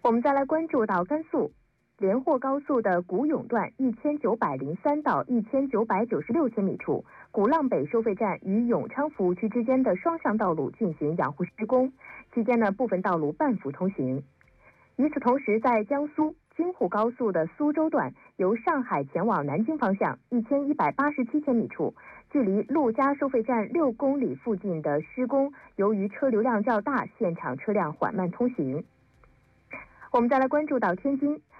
我们再来关注到甘肃连霍高速的古永段1903到1996千米处，古浪北收费站与永昌服务区之间的双向道路进行养护施工，期间呢，部分道路半幅通行。与此同时，在江苏京沪高速的苏州段由上海前往南京方向1187千米处，距离陆家收费站6公里附近的施工，由于车流量较大，现场车辆缓慢通行。我们再来关注到天津，